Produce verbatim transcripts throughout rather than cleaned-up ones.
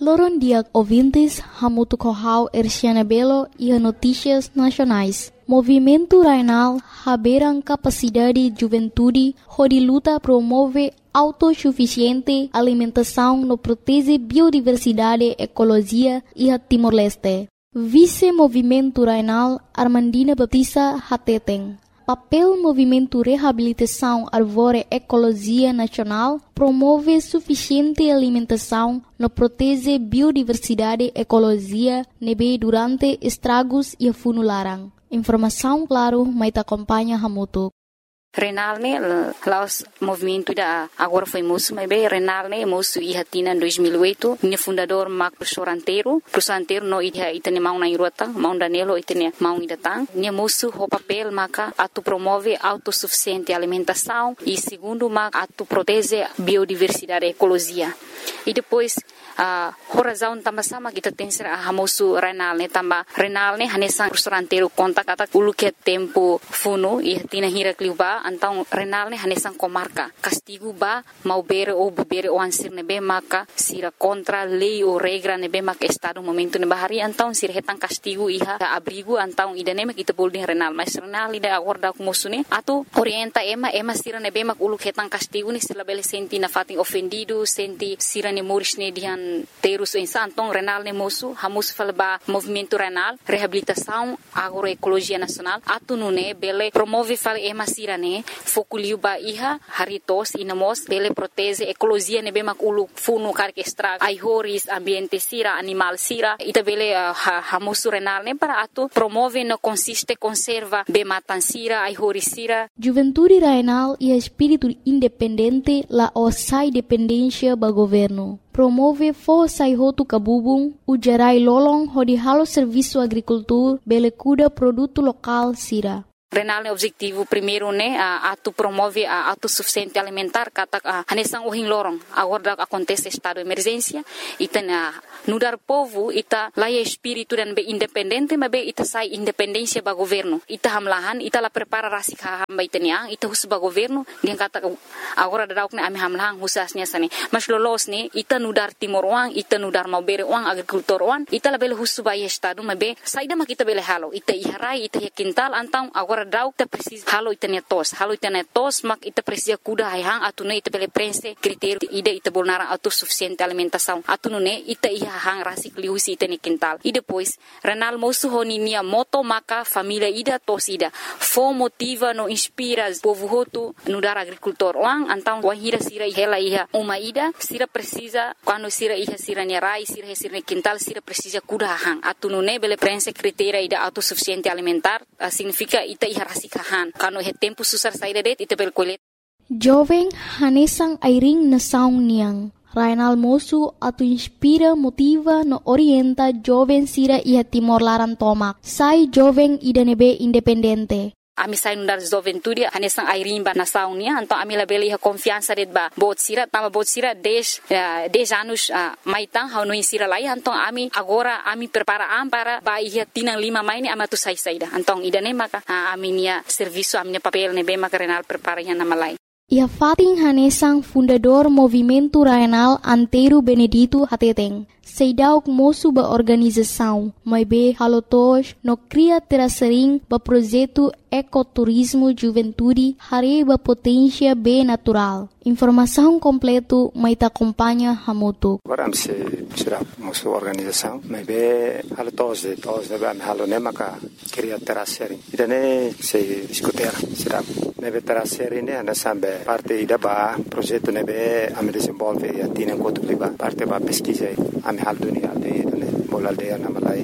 Loron dia ouvintes, hamutu kohau Erciana Belo e a notícias nacionais. Movimento Rainal haberam capacidade juventude, onde luta promove autossuficiente alimentação no protege biodiversidade, ecologia e a Timor-Leste. Vice-Movimento Rainal Armandina Batista Hateteng. Papel Movimento Reabilitação Arvore Ecologia Nacional promove suficiente alimentação no protege biodiversidade ecologia nebe durante estragos e funularang. Informação claro, mas acompanha Hamutu. Renal ne laos movimento da agora foi moço, mas bem Renal ne moço e hatina em dois mil e oito, ne fundador Mac professor Anteiro, professor Anteiro no ida itane mau na irota, mau Danilo itane mau idatang, ne moço o papel maca atu promove autossuficiente alimentação e segundo mac atu protege biodiversidade ecologia. E depois a uh, razão também sama kita tem ser a moço Renal ne também Renal ne hanesan professor Anteiro conta kata ulu que tempo funo e hatina hira kliuba então Renal ne hanesan comarca castigo ba mau bere ou bebere ou ansir nebe maka sira contra lei ou regra nebe maka estado momento ne bahari então sira hetan castigo iha abrigo então idane mak kita boleh Renal mas Renal ida acorda com moço ne atu orienta ema ema sira nebe mak ulu hetan castigo ni sila bele senti na fatin ofendido senti sira ne moris ne dihan terus insan então Renal ne moço hamus falba movimento Renal reabilitação agroecologia nacional atu nune bele promove fal ema sira ne fokuliu ba iha haritos inamos bele protege ecologia ne bemak ulu funu karke extra ai horis ambiente sira animal sira ita bele uh, ha, hamusu Renal ne para atu promove no consiste conserva be matan sira ai horis sira. Juventude Rainal e espírito independente la osai dependência ba governo. Promove força e roto cabubung, o gerai lolong hodi halo serviço agricultura, bele cuida produto local sira. Renal ne objetivo primeiro ne uh, atu promove a uh, autossuficiente alimentar kata uh, hanesang uhing lorong agora acontece estado de emergência ita na nudar povo ita laia espírito dan be independente mas be ita sai independência ba governo ita hamlahan ita la prepara rasik hamba itania ita hus ba governo dia kata agora dauk ne ami hamlahan husasnya sani mas lolos ne ita nudar timor uang ita nudar mau bere uang agrikultor uang ita la bele hus ba estado mas be saida mak ita bele halo ita iharai ita ya kintal antang agora dauk ta precis halo itania tos halo itania tos mak ita precisa kuda hang atune ita bele prense critério ida ita bolnara autossuficiente alimentação atune ita iha hang rasik liusi ita ni quintal e depois Renal moço honinia moto maka família ida tos ida fo motiva no inspira povo hotu no dar agricultor lang antang wahira sira hela iha uma ida sira precisa quando sira iha sira ni rai sira sira ni quintal sira precisa kuda hang atune bele prense critério ida autossuficiente alimentar uh, significa ita iha rasikahan kano he tempo susar saída det ita bel kolet jovem hanesang airing na saung niang Rainal moço atu inspira motiva no orienta jovem sira iha Timor Laran tomak sai jovem ida nebe independente. Ami sai nundar juventude hanesang airin ba nasaw niya anto ami labeli ha confiança red ba bot sira tama bot sira dez uh, dez anos uh, maitang ha no sira lai anto ami agora ami prepara am para ba iha tinang lima mai ni ama tu sai saida antong idane maka uh, ami nia serviço ami papel ne be maka Renal prepara yan na malai. Ia fating hanesang fundador Movimento Rainal Anteiro Benedito Hateteng. Seidauk moço ba organização, mas be halotos no cria terasering ba projeto ecoturismo juventude hare ba potência be natural. Informação completo mai ta acompanha Hamutu. Agora se será moço organização, mas be halotos de tos de ba halone maka cria terasering. Idane se discutir será nebe terasering ne ana sambe parte ida ba projeto nebe am desenvolve e atina enquanto liba parte ba pesquisa am hal dunia aldeia ne bol aldeia na malai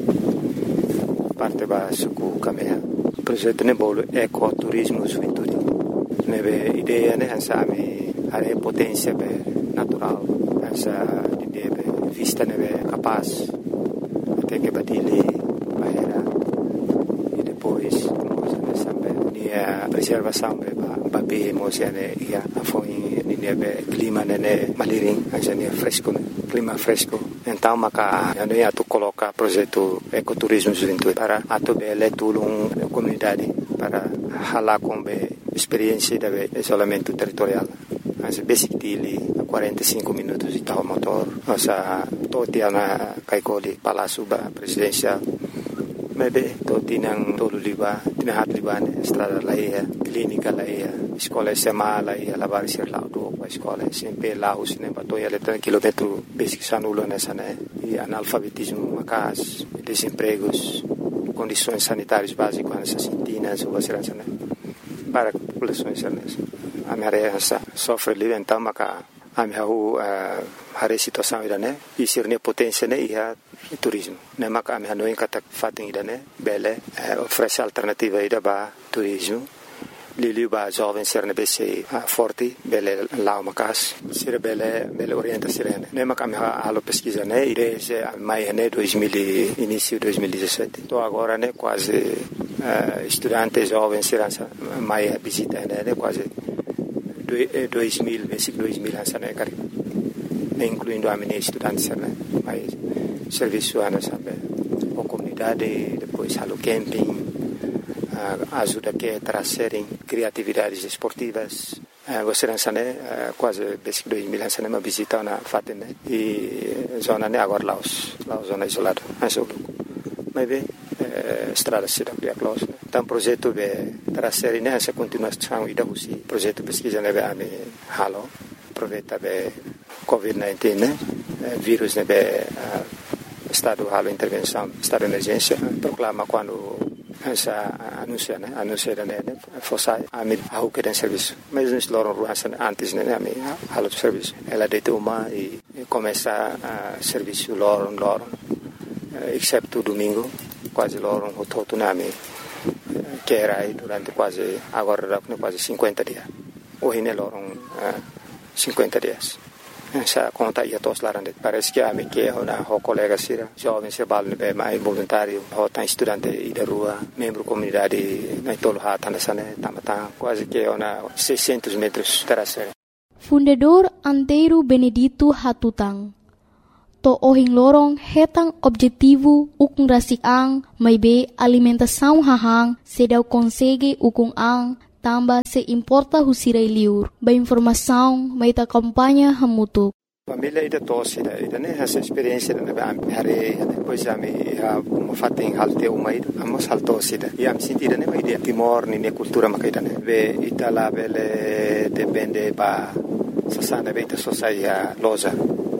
parte ba suku kamea projeto ne bol ecoturismo juventude nebe ideia ne ansami are potência be natural essa ideia be vista nebe capaz até que batile bahera e depois nós ne sambe nia preservação be ba be emocione ia afoi nia be clima ne maliring asa nia fresco clima fresco então maka ano ia tu coloca projeto ecoturismo juventude para atu bele tulung comunidade para hala com be experiência de isolamento territorial as basic dili quarenta e cinco minutos de tal motor. Nossa, todo dia na Kaikoli, Palácio Presidencial. Maybe todo tinang todo liba, tinahat liba ne, estrada laia, clínica laia, escola S M A laia, lavar ser lá do a escola, sempre lá os ne, batoia letra quilômetro basic sanulo nessa né, e analfabetismo, macas, desempregos, condições sanitárias básicas nessas sintinas, ou assim, né, para populações nessa. A minha área sofre livre então, maca a minha rua a situação ida né, e ser ne potência né, e a turismo. Ne maka ami hanoin kata fating ida ne, bele oferece alternativa ida ba turismo. Lili ba jovem ser ne bese forte, bele lá macas, ser bele bele orienta sirene. Ne maka ami halo pesquisa né, desde mai né dois mil início dois mil e dezessete. Tô agora né quase uh, estudante jovem ser mai visita né, quase dois mil, versículo dois mil hansa né, cari. Incluindo a minha estudante né, mais serviço ana sabe, a comunidade, depois halo camping, uh, ajuda que trazerem criatividades esportivas. Uh, você lança né, uh, quase desde dois mil lança né, uma visita na Fatem né, e zona né agora Laos, Laos zona isolada, mas o mas bem estrada cidade de Laos. Então projeto de trazer né essa continuação e da Rússia, projeto pesquisa né a me halo, aproveita be covid dezenove né, vírus né be estado halo intervenção, estado de emergência, proclama quando essa anuncia né, anuncia né, fosse a mim a que tem serviço, mas nós loram ruas antes né, a mim halo de serviço, ela deita uma e começa a serviço loram loram, exceto domingo, quase loram o todo na mim, que era aí durante quase agora quase cinquenta dias, hoje né loram cinquenta dias. Essa conta ia todos lá parece que a mim que é uma colega sira jovem se balne be mais voluntário ou tá estudante e da rua membro comunidade na tolo hata nessa né tamata quase que é uma seiscentos metros terasser. Fundador Antero Benedito Hatutang to ohing lorong hetang objetivo ukung rasik-ang may be alimentação hahang sedau consegue ukung ang tamba se importa husiray liur. Ba informação may ta kampanya hamutuk. Família ida tosse ida ida né essa experiência na hari depois a me a uma fating halte uma ida amos haltosse ida e am sentida né ida timor ni cultura makaida né ve itala bele depende ba sasana beita sociedade loja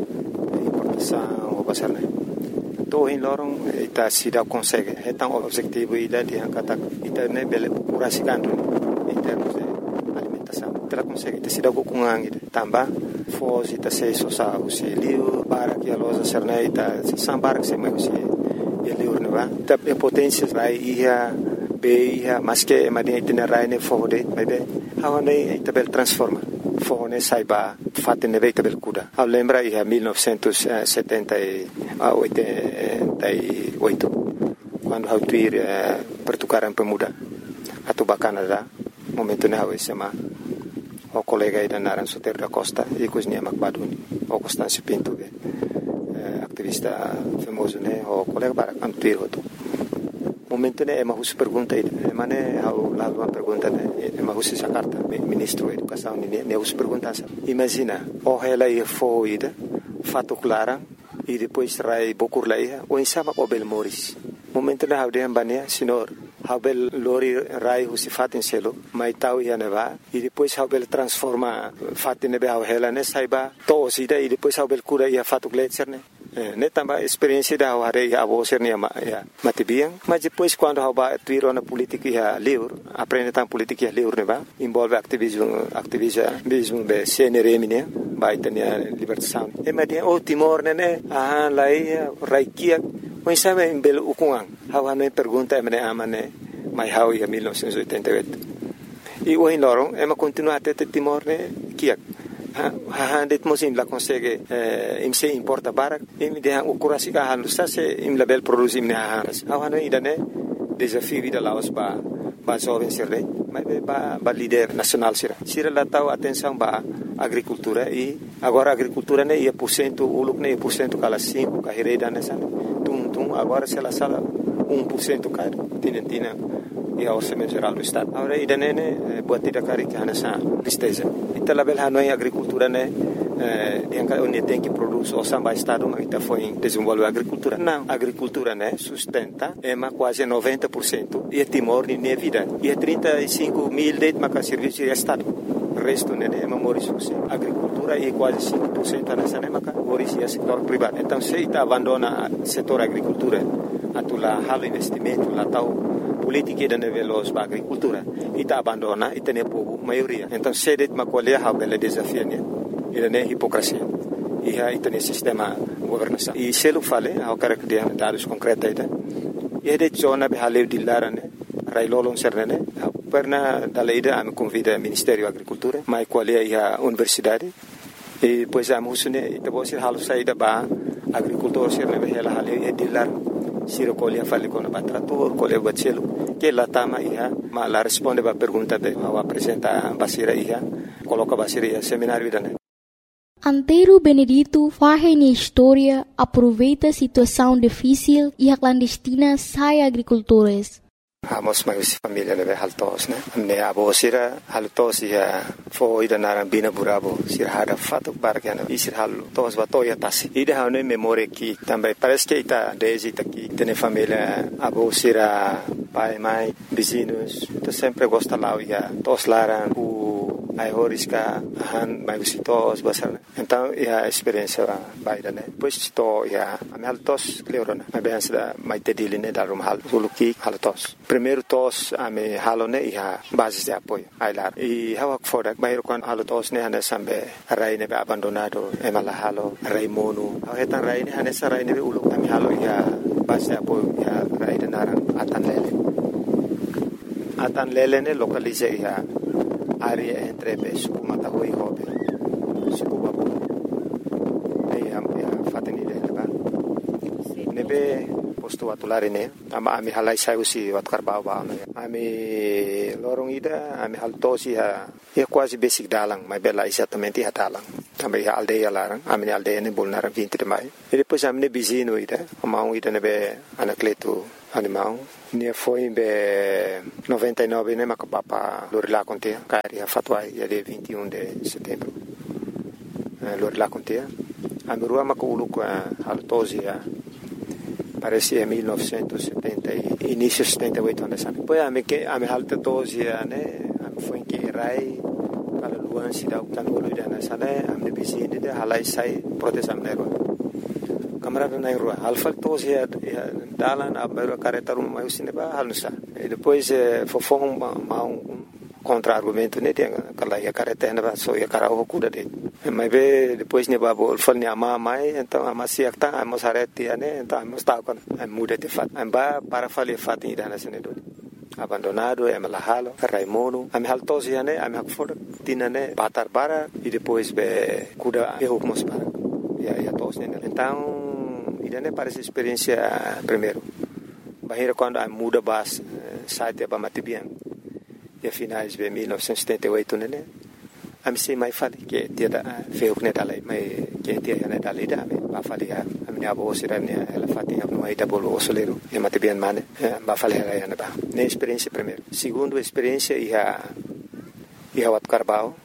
importação ou basar né to in lorong ita sida consegue hetang objetivo ida dia kata ita né bele curasikan em termos de alimentação. Ela consegue ter sido com ang tamba, foz ita se sosa usi liu para que a loja serneita sambar que se mais usi liu neva. Ta potência vai ia be ia mas que madia ita rai ne fode, mas be hawane ita bel transforma. Fone saiba fatte ne veita bel kuda. A lembra ia mil novecentos e setenta e oito quando hautuir pertukaran pemuda atau Canadá. Momento na hawe sama o colega ida naran Soter da Costa e cozinha Macbaduni o Constâncio Pinto be activista famoso né o colega para antuir hoto momento né é uma pergunta ida mane ao lado uma pergunta né é uma essa carta ministro da educação né né os perguntas imagina o ela ia foi ida fato clara e depois trai bokur laia o insama o bel moris momento na hawe ambania senhor Habel lori rai husi fatin selo mai tau ia neva e depois habel transforma fatin nebe hela ne saiba to sida e depois habel cura ia fatu gletser ne ne tamba experiência da hare ia abo ser ne ya matibiang mas depois quando haba tuiro na política ia livre aprende tam política ia livre neva envolve ativismo ativismo be cnrm ne vai tenia libertação e media o timor ne ne ah lai raikia mas sabe em belo ukungang hawa no pergunta emne amane mai hau ia mil novecentos e oitenta e oito e o in lorong ema continua até timor ne kiak ha det mosim la consegue im se importa barak im de o kurasi ka halu sa se im label produzi im ne ha hawa no idane desafio vida laos ba ba jovem sirre mas ba ba líder nacional sira sira la tau atenção ba agricultura e agora agricultura ne ia por cento uluk ne por cento kala cinco ka hereda nessa tum tum agora se la sala um por cento caro tinentina e a orçamento geral do estado agora ida ne boatida cari que nessa listeza ita label hanoi agricultura ne onde tem que produzir o samba estado mas está foi desenvolver a agricultura não a agricultura né sustenta é mas quase noventa por cento e é Timor nem é vida e é trinta e cinco mil de mas serviço de estado o resto né é memória a agricultura é quase cinco por cento nessa né mas é setor privado então se está abandona o setor agricultura atula halo investimento lá tal política da nível da agricultura e está abandona e tem povo maioria então se det mas qual é a bela desafio né ele é hipocrisia e aí tem sistema governação e se ele fala ao cara que tem dados concretos aí e de zona be haleu de lara né railolon serne perna da leida a me convida Ministério da Agricultura mas qual é a universidade e pois a musune e depois se halu saída ba agricultor serne be ela haleu e de lar siro colhe fale com o trator colhe o bacelo que lá tama ia mas la responde ba pergunta be ao apresenta basira ia coloca basira ia seminário da né Antero Benedito faz na história, aproveita a situação difícil e a clandestina sai agricultores. Amos mais família né haltos né ne abo sira haltos ya foi da narambina burabo sira hada fato bargana e sira haltos bato ya tasi ida hane memória que também parece que está desde aqui tem família abo sira pai mãe vizinhos tu sempre gosta lá ya tos laran o ai horiska han mai visitos basar então a experiência vai da né depois to ya am haltos cleorona a bem da mai tedili né da rum hal suluki haltos primeiro tos ame halone ia base de apoio ai lá e hawa fora bairo quan halotos ne hane sambe rai ne abandonado e mala halo rai monu eta rai ne hane sa rai ne ulu ame halo ia base de apoio ia rai de naran atan lele atan lele ne localize ia área entre Besu, Matahui e Hobe. Sukubabu. Aí a fateni dele, tá? Nebe posto atulare ne, ama ami halai sai usi wat karbau ba ne. Ami lorong ida, ami haltosi ha, é quase basic dalang, mas bela exatamente ha dalang. Também a aldeia larang, ami aldeia ne bolnar vinte de maio. E depois ami ne bizino ida, amau ida nebe anacleto animal. Ne foi em noventa e nove né macapapa Lorila contea cari a fatwa ia de vinte e um de setembro Lorila contea a mirua maculu com a altosia parece em mil novecentos e setenta início de setenta e oito anos depois a me que a me altosia né foi em que rai para luan se dá o tanolo ida na sana a me bizinde de halai sai proteção nero camarada na rua alfa tos ya dalan abero careta rum mais cineba halusa e depois fofon ma um contra argumento né tem aquela ya careta na só ya cara o cuda de mas ve depois ne babo fal ne ama mai então ama se acta ama sarete né então ama está com muda de fat amba para fazer fat ida na sene do abandonado é malahalo raimono am haltos ya né am hakfor tinane batar bara e depois be cuda erro mos para ya ya tos né então idane parece experiência primeiro bahira quando a muda bas site ba matibian e finais de mil novecentos e setenta e oito né am sei mai fali que dia da feu né dalai mai que dia né dalai da ba fali a minha avó sira né ela fatinha no aí da bolo solero e matibian mane ba fali ela né ba né experiência primeiro segundo experiência e a e a wat carbao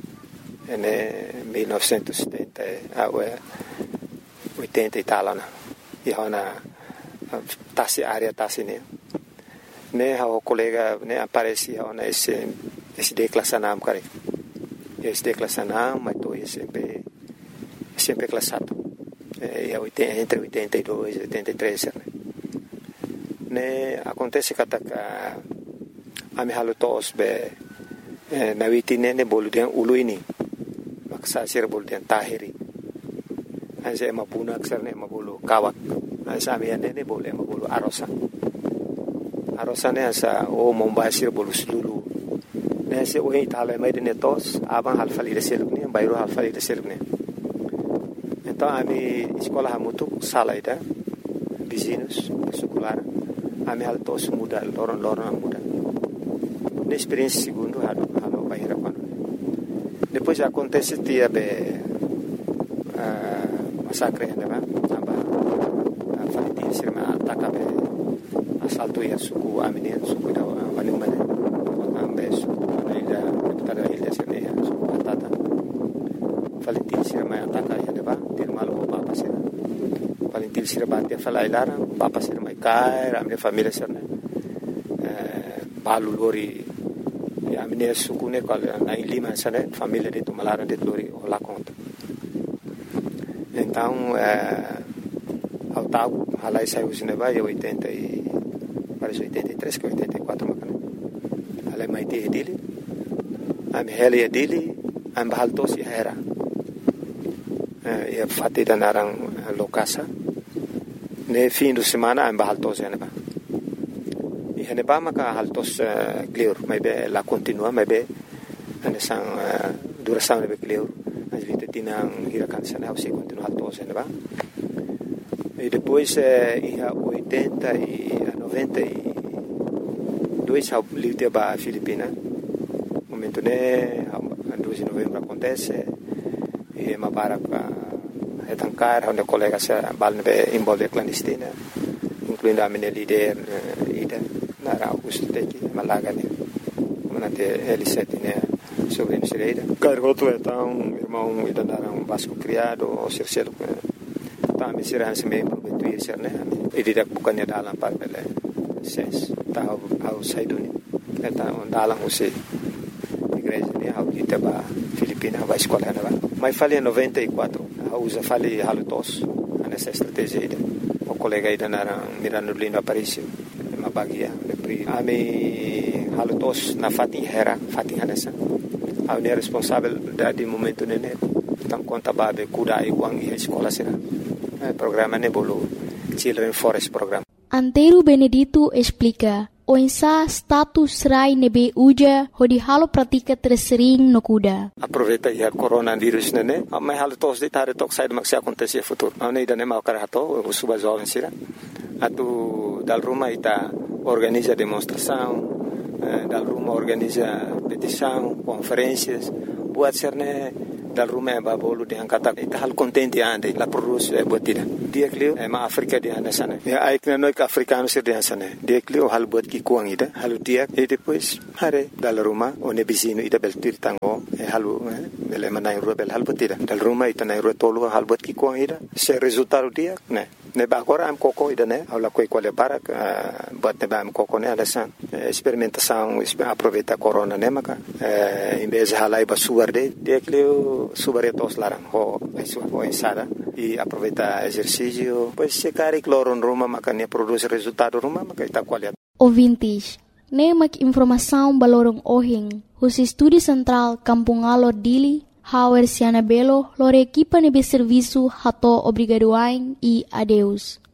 né mil novecentos e setenta a oitenta e tal né e hona tasi área tasi ne ne o colega ne aparece hona esse esse declassanam cara esse declassanam mas tô sempre sempre classado é entre oitenta e dois e oitenta e três né ne acontece que a a me halotos be na vitine ne boludian uluini maksa sir boludian tahiri Asa mapuna aksar ne mabulu kawak. Asa amian ne boleh mabulu arosa. Arosa ne asa o mombasir bolu sulu. Ne se o itala mai de netos abang halfali de seluk ne bayro halfali de seluk ne. Então ami escola hamutu sala ida vizinhos secular. Ami haltos muda loron loron muda. Ne experiência segundo hado halo bayra quando. Depois acontece dia be masakre né aba falitin sirma atakabe asalto ya suku aminin suku da wani mane ambe suku ida tada ida sirne suku atata falitin sirma ataka dil sira bate fala ilara papa sira mai kai a minha família sira né balu lori a minha suku né qual na Lima sira família de Tumalara de lori lá conta então ao tal halai saiu cinema em oitenta e parece oitenta e três que oitenta e quatro macana halai mai te dele a minha heli dele a bahal tos ya era ia fati dan arang lokasa ne fim de semana a bahal tos ya neba e neba maka hal tos clear mai be la continua mai be ane sang duração nebe clear as vite tinang hirakan sana se continua hal tos ya neba e depois ia oitenta e noventa e dois ao livre ba Filipina momento né dois de novembro acontece e uma para é tancar onde colegas se balne envolve clandestina incluindo a minha líder ida na Augusto Teki Malaga né manate L sete né sobre Misereira cargoto então irmão ida dar um vasco criado o circelo tá me será se me prometuir ser né e didak bukannya dalam parpele ses tá ao saiduni então dalam usi igreja né ao kita ba Filipina vai escola né mas falei em noventa e quatro a usa falei halutos nessa estratégia aí o colega aí da Mirando Lindo Aparício uma bagia de a me halutos na Fatin Hera Fatin Hanessa a unir responsável de momento né então conta babe cuida e uang e escola será programa nebolo Children Forest Program. Antero Benedito explica o insa status rai nebe uja hodi halo pratika tersering no kuda. Aproveita ya coronavírus nene, mas halo tos de tare tok sai maksi acontecer futuro. Ana ida nema kara hato, o suba jovem sira. Atu dal Roma ita organiza demonstração, dal Roma organiza petição, conferências, buat serne dal Roma ba bolu de angkata ita hal contente ande la produz e botida. Dia klio e ma Afrika di anda sana. Ya ai kna noi africano sir di sana. Dia klio hal bot ki kuang ida, halu dia e depois hare dal Roma o ne bisino ida beltir tango e halu bele manai ro bel hal botida. Dal Roma ita nai ro tolu hal bot ki kuang ida. Se resultado dia ne ne ba agora am coco ida ne ala coi quale para bot ne ba am coco ne ala san. Experimentação aproveita corona ne maka. Em vez halai ba suarde dia klio subaretos larang ho isu ho insada e aproveita exercício pois se cari cloro em Roma makanya produz resultado Roma makaita qualidade. Ouvintes, nemak informação balorong ohing os estúdio central Kampung Alor Dili Hauer Siana Belo lore equipa nebe serviço hato obrigadoain e adeus.